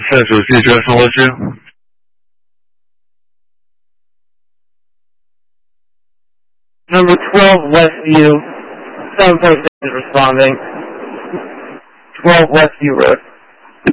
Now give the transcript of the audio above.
顺属汽车生活区。 Number 12, Westview. 7.6 is responding. 12 Westview Road.